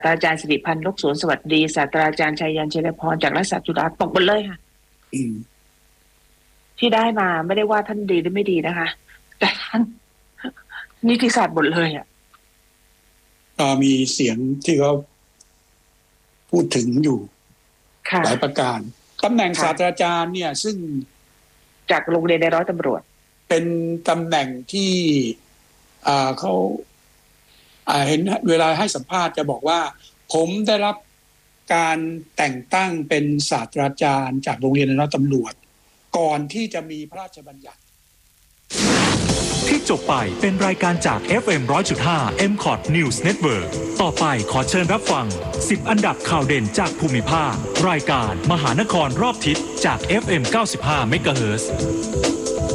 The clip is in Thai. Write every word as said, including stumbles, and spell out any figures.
ตราจารย์สิริพันธ์นกสวนสวัสดีศาสตราจารย์ชัยยันเชลพรจากรัฐศาสตร์จุฬาตกหมดเลยค่ะที่ได้มาไม่ได้ว่าท่านดีหรือไม่ดีนะคะแต่ท่านนิติศาสตร์หมดเลยอ่ะก็มีเสียงที่เขาพูดถึงอยู่หลายประการตำแหน่งศาสตราจารย์เนี่ยซึ่งจากโรงเรียนในร้อยตำรวจเป็นตำแหน่งที่อ่าเขาอ่าเห็นเวลาให้สัมภาษณ์จะบอกว่าผมได้รับการแต่งตั้งเป็นศาสตราจารย์จากโรงเรียนในร้อยตำรวจก่อนที่จะมีพระราชบัญญัติที่จบไปเป็นรายการจาก เอฟ เอ็ม หนึ่งร้อยจุดห้า เอ็ม คอท News Network ต่อไปขอเชิญรับฟังสิบอันดับข่าวเด่นจากภูมิภาครายการมหานครรอบทิศจาก เอฟ เอ็ม เก้าสิบห้า เมกะเฮิรตซ์